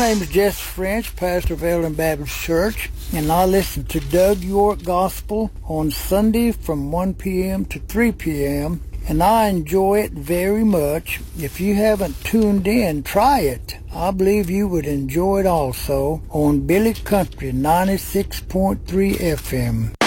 name is Jess French, pastor of Ellen Baptist Church, and I listen to Doug York Gospel on Sunday from 1 p.m. to 3 p.m., and I enjoy it very much. If you haven't tuned in, try it. I believe you would enjoy it also on Billy Country 96.3 FM.